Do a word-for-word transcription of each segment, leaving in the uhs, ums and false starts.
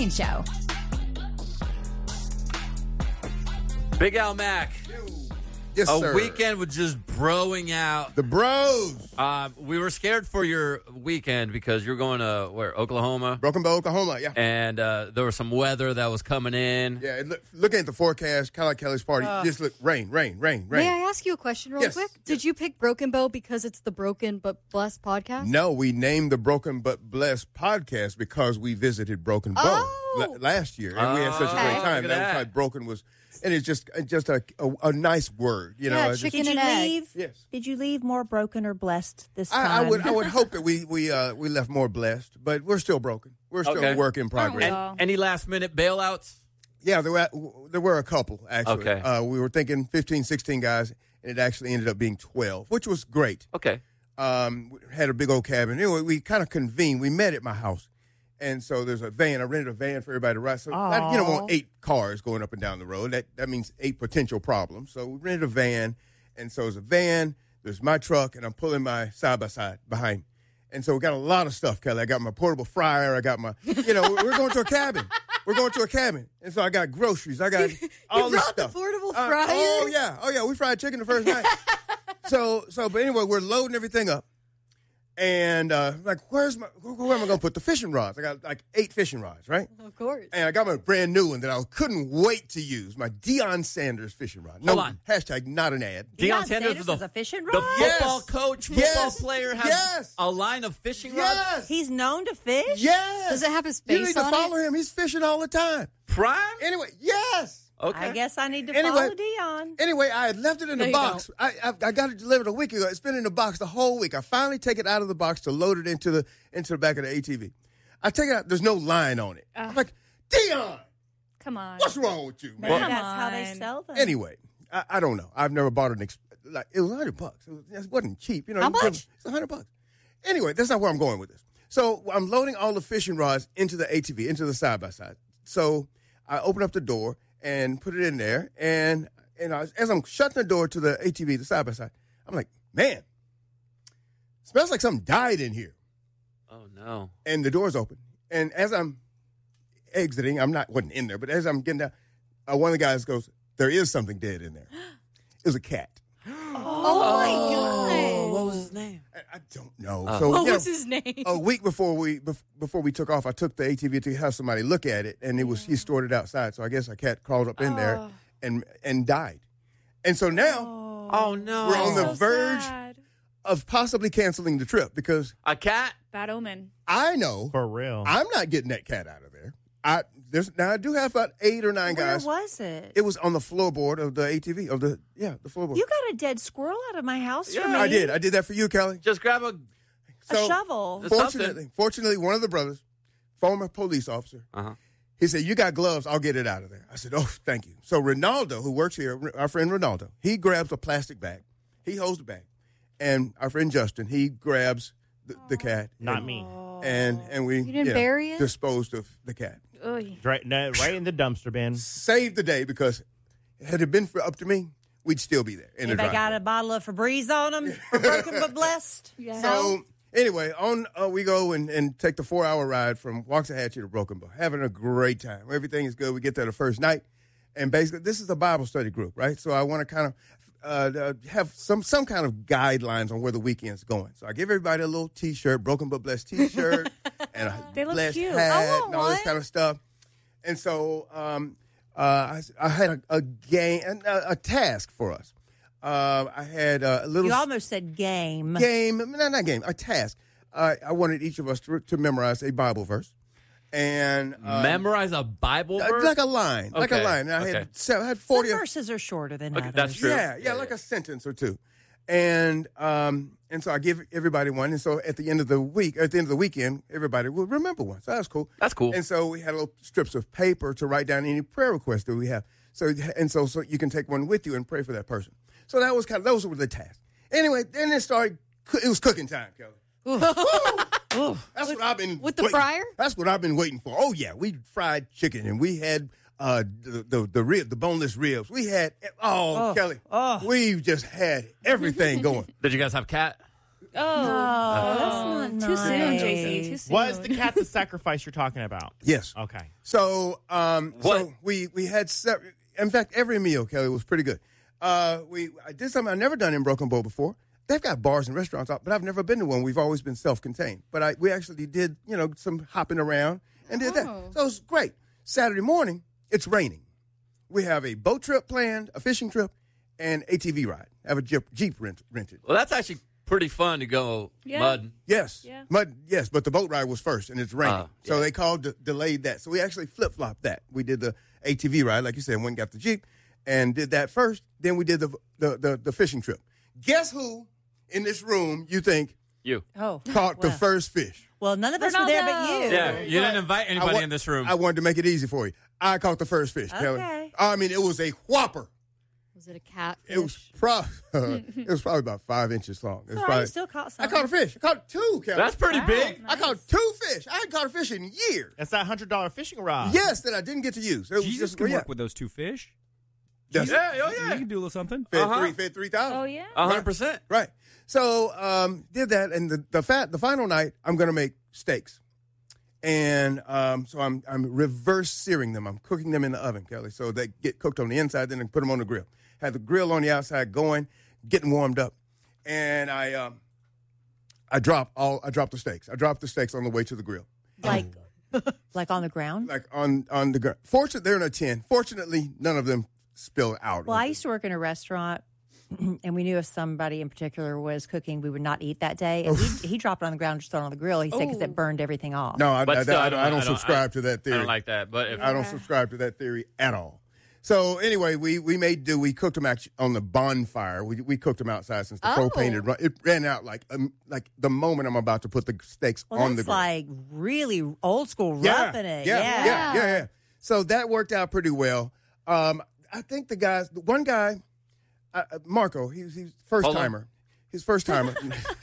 Morning Show. Big Al Mac. Yes, a sir. weekend with just broing out. The bros. Uh, we were scared for your weekend because you're going to, where, Oklahoma? Broken Bow, Oklahoma, yeah. And uh, there was some weather that was coming in. Yeah, look, looking at the forecast, kind of like Kelly's party, Uh, just look, rain, rain, rain, rain. May I ask you a question real Yes, quick? yes. Did you pick Broken Bow because it's the Broken but Blessed podcast? No, we named the Broken But Blessed podcast because we visited Broken Bow Oh. la- last year, and we had such a Okay. great time. Look at That was that. why Broken was, and it's just just a a, a nice word, you know. Yeah, It's just- chicken Did you and egg. leave? Yes. Did you leave more broken or blessed this time? I, I would I would hope that we we uh, we left more blessed, but we're still broken. We're still Okay. a work in progress. And any last minute bailouts? Yeah, there were there were a couple actually. Okay. Uh, we were thinking fifteen, sixteen guys, and it actually ended up being twelve, which was great. Okay. Um, we had a big old cabin. Anyway, we kind of convened. We met at my house, and so there's a van. I rented a van for everybody to ride. So I, you don't want eight cars going up and down the road. That that means eight potential problems. So we rented a van, and so there's a van. There's my truck, and I'm pulling my side by side behind me. And so we got a lot of stuff, Kelly. I got my portable fryer. I got my, you know, we're going to a cabin. We're going to a cabin. And so I got groceries. I got all this brought the stuff. portable Uh, fryer? Oh, yeah. Oh, yeah. We fried chicken the first night. so, so, but anyway, we're loading everything up. And, uh, like, where's my, where, where am I going to put the fishing rods? I got like eight fishing rods, right? Of course. And I got my brand new one that I couldn't wait to use, my Deion Sanders fishing rod. No, Hold on. hashtag not an ad. Deion Deion Sanders Sanders is the, is a fishing the rod? football Yes. coach, football Yes. player, has Yes. a line of fishing rods? Yes. He's known to fish? Yes. Does it have his You face need to on follow it? him. He's fishing all the time. Prime? Anyway, yes. Okay. I guess I need to Anyway. follow Dion. Anyway, I had left it in No, the you box. I, I I got it delivered a week ago. It's been in the box the whole week. I finally take it out of the box to load it into the into the back of the A T V. I take it out. There's no line on it. I'm like, Dion, Come on. what's wrong with you, man? Maybe Come that's how they on. sell them. Anyway, I, I don't know. I've never bought an ex- like it was a hundred bucks. It, was, it wasn't cheap, you know. How you give- much? It's a hundred bucks. Anyway, that's not where I'm going with this. So I'm loading all the fishing rods into the A T V, into the side by side. So I open up the door and put it in there, and and I, as I'm shutting the door to the A T V, the side by side, I'm like, man, smells like something died in here. Oh, no. And the door's open, and as I'm exiting, I'm not wasn't in there, but as I'm getting down, uh, one of the guys goes, "There is something dead in there." It was a cat. Oh, my God. What was his name? I, I don't know. Oh. So What you know, was his name? a week before we bef- before we took off, I took the A T V to have somebody look at it, and it was he stored it outside. So I guess a cat crawled up in there and and died. And so now Oh, no. we're on the So verge sad. of possibly canceling the trip because A cat? Bad omen. I know For real. I'm not getting that cat out of there. I there's now I do have about eight or nine Where guys. was it? It was on the floorboard of the A T V of the yeah the floorboard. You got a dead squirrel out of my house for Yeah, me. I did. I did that for you, Kelly. Just grab a... A So, shovel. Something. Fortunately, fortunately, one of the brothers, former police officer, Uh-huh. he said, "You got gloves? I'll get it out of there." I said, "Oh, thank you." So Ronaldo, who works here, our friend Ronaldo, he grabs a plastic bag, he holds the bag, and our friend Justin, he grabs the, the cat, Not and, me. and and we You didn't yeah, bury it? disposed of the cat. Oy. Right, no, right in the dumpster bin. Saved the day because had it been for, up to me, we'd still be there in If the I got driveway. a bottle of Febreze on them for broken but blessed. Yeah. So anyway, on uh, we go and, and take the four hour ride from Waxahachie to Broken Bow, having a great time. Everything is good. We get there the first night, and basically this is a Bible study group, right? So I want to kind of uh, uh, have some some kind of guidelines on where the weekend's going. So I give everybody a little T-shirt, Broken but Blessed T-shirt, and a They look blessed cute. hat, I want and all this one. kind of stuff. And so um, uh, I, I had a, a game, a, a task for us. Uh, I had uh, a little You almost said game. game, no, not game, a task. Uh, I wanted each of us to, to memorize a Bible verse, and um, Memorize a Bible uh, verse? like a line, like a Okay, line. And I okay. had seven, I had Some forty. verses are shorter than Okay, others. that's true. Yeah, yeah, Yeah, like yeah. a sentence or two, and um, and so I give everybody one, and so at the end of the week, at the end of the weekend, everybody will remember one. So that's cool. That's cool. And so we had little strips of paper to write down any prayer requests that we have. So and so so you can take one with you and pray for that person. So that was kind of those were the tasks. Anyway, then it started. It was cooking time, Kelly. Woo! That's what I've been with the waiting- fryer? That's what I've been waiting for. Oh yeah, we fried chicken and we had uh, the the the, rib, the boneless ribs. We had oh, Oh, Kelly, oh. we just had everything going. Did you guys have cat? Oh, Oh, that's not too soon, nice. J C. Too soon. Was the cat the sacrifice you're talking about? Yes. Okay. So, um, What? so we we had se- in fact every meal, Kelly, was pretty good. Uh, we I did something I've never done in Broken Bow before. They've got bars and restaurants out, but I've never been to one. We've always been self-contained. But I we actually did you know some hopping around and did that. Oh. So it was great. Saturday morning, it's raining. We have a boat trip planned, a fishing trip, and A T V ride. I have a Jeep, Jeep rent, rented. Well, that's actually pretty fun to go Yeah. mudding. Yes. Yeah. Mud, yes, but the boat ride was first, and it's raining. Oh, So yeah. they called, de- delayed that. So we actually flip-flopped that. We did the A T V ride, like you said, went and got the Jeep, and did that first. Then we did the the, the, the fishing trip. Guess who in this room you think You. Oh, caught the well. first fish? Well, none of us were there but Ronaldo. you. Yeah, you didn't invite I anybody wa- in this room. I wanted to make it easy for you. I caught the first fish, Kelly. Okay. I mean, it was a whopper. Was it a catfish? It was pro- It was probably about five inches long. It was All right, probably, you still caught some. I caught a fish. I caught two, Kelly. That's pretty Wow. big. I caught two fish. I hadn't caught a fish in years. That's that one hundred dollars fishing rod. Yes, that I didn't get to use. It was Jesus just can yeah. work with those two fish. Yes. Yeah, oh You yeah. can do a little something. Fed Uh-huh. three, fed three thousand. Oh yeah. A hundred percent. Right. So um, did that, and the the fat the final night I'm going to make steaks, and um, so I'm I'm reverse searing them. I'm cooking them in the oven, Kelly, so they get cooked on the inside, then I put them on the grill. Had the grill on the outside going, getting warmed up, and I um, I drop all I drop the steaks. I drop the steaks on the way to the grill, Like, like on the ground? like on on the grill. Fortunately, they're in a tin. Fortunately, none of them spill out. Well, I used to work in a restaurant, and we knew if somebody in particular was cooking, we would not eat that day. And he, he dropped it on the ground, just throw it on the grill. He said because Oh. it burned everything off. no, I, But I, still, I, I don't- I don't I don't- subscribe I- to that theory. I don't like that. But if, I don't subscribe to that theory at all. So anyway, we we made do. We cooked them actually on the bonfire. We we cooked them outside since the Oh. propane had run. It ran out like um, like the moment I'm about to put the steaks Well, on the that's grill. like really old school yeah, roughing it. yeah, Yeah. yeah, yeah, yeah. So that worked out pretty well. Um, I think the guys, the one guy, uh, uh, Marco, he's he's first Hold on. timer. His first timer.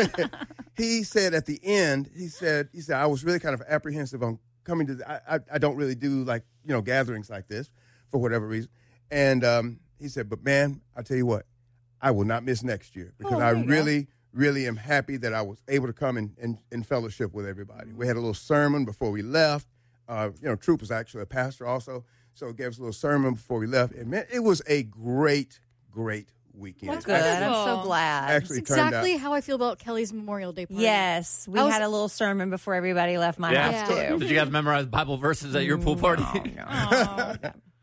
He said at the end, he said he said I was really kind of apprehensive on coming to. The, I, I I don't really do like you know gatherings like this for whatever reason. And um, he said, but man, I tell you what, I will not miss next year because Oh, I there you go. really, really am happy that I was able to come and, and, and fellowship with everybody. We had a little sermon before we left. Uh, you know, Troop was actually a pastor also, so gave us a little sermon before we left. And man, it was a great, great weekend. Well, good. I'm so Wonderful. glad. Actually That's turned exactly out. how I feel about Kelly's Memorial Day party. Yes, we I was- had a little sermon before everybody left my Yeah. house Yeah. too. Did you guys memorize Bible verses at your pool party? No, no. Aw.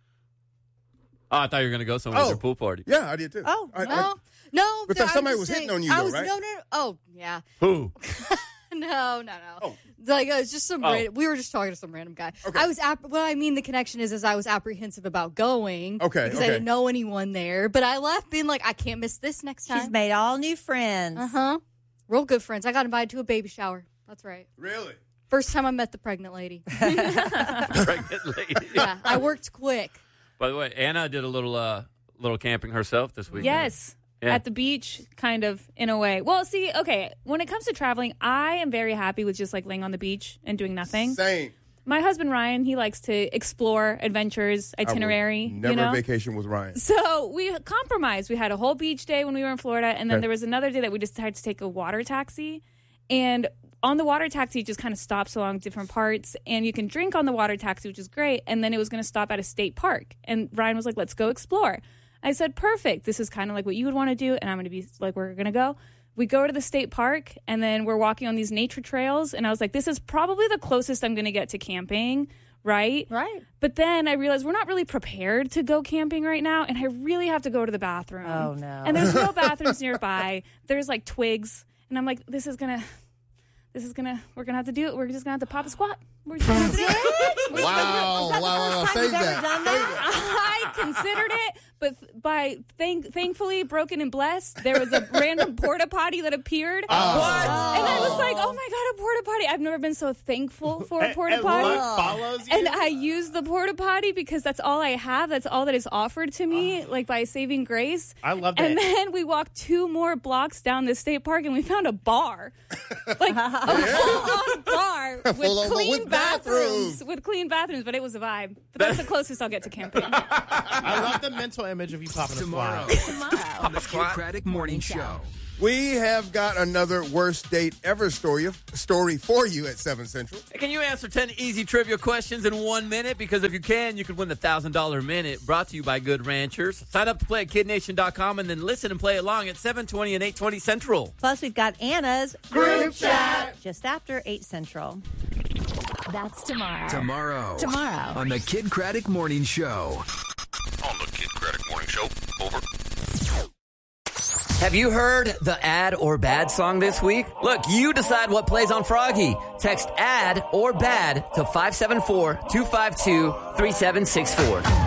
Oh, I thought you were going to go somewhere Oh. with your pool party. Yeah, I did too. Oh, I, I- No, no. But th- I'm somebody just was hitting saying- on you, I though, was, right? No, no. Oh, yeah. Who? No, no, no. Oh. Like, uh, it's just some. Oh. Random, we were just talking to some random guy. Okay. I was. App- what I mean, the connection is, is I was apprehensive about going. Okay, Because I okay. didn't know anyone there, but I left being like, I can't miss this next She's time. made all new friends. Uh huh. Real good friends. I got invited to a baby shower. That's right. really? First time I met the pregnant lady. Pregnant lady. Yeah, I worked quick. By the way, Anna did a little uh, little camping herself this weekend. Yes. Yeah. At the beach, kind of, in a way. Well, see, okay, when it comes to traveling, I am very happy with just like laying on the beach and doing nothing. Same. My husband, Ryan, he likes to explore adventures, I would itinerary. Never you know? vacation with Ryan. So we compromised. We had a whole beach day when we were in Florida, and then Okay. there was another day that we decided to take a water taxi. And on the water taxi, it just kind of stops along different parts, and you can drink on the water taxi, which is great. And then it was going to stop at a state park, and Ryan was like, "Let's go explore." I said, "Perfect. This is kind of like what you would want to do," and I'm going to be like, "We're going to go." We go to the state park, and then we're walking on these nature trails, and I was like, "This is probably the closest I'm going to get to camping." Right? Right. But then I realized we're not really prepared to go camping right now, and I really have to go to the bathroom. Oh, no. And there's no bathrooms nearby. There's like twigs, and I'm like, this is gonna, this is gonna, we're gonna have to do it. We're just gonna have to pop a squat. We're just gonna have to do it. Wow, wow, wow, Time save you've ever that. done Save I that. considered it, but by thank, thankfully, broken and blessed, there was a random porta potty that appeared. What? And I was like, oh my God, a porta potty. I've never been so thankful for a And- porta and potty. luck follows you. And I use the porta potty because that's all I have. That's all that is offered to me, like by saving grace. I love And that. then we walked two more blocks down the state park and we found a bar, like a full-on bar with Full on, but clean with bathrooms. bathrooms. With clean bathrooms, but it was a vibe. But that's the closest I'll get to camping. I love the mental image of you popping a Tomorrow squat. on the Kid Craddock Morning Show. We have got another worst date ever story story for you at seven Central. Can you answer ten easy trivia questions in one minute? Because if you can, you could win the one thousand dollars minute brought to you by Good Ranchers. Sign up to play at kid nation dot com and then listen and play along at seven twenty and eight twenty Central. Plus, we've got Anna's Group Chat just after eight Central. That's tomorrow. Tomorrow. Tomorrow. On the Kid Craddock Morning Show. On the Kid Craddock Morning Show. Over. Have you heard the Add or Bad song this week? Look, you decide what plays on Froggy. Text Add or Bad to five seven four, two five two, three seven six four.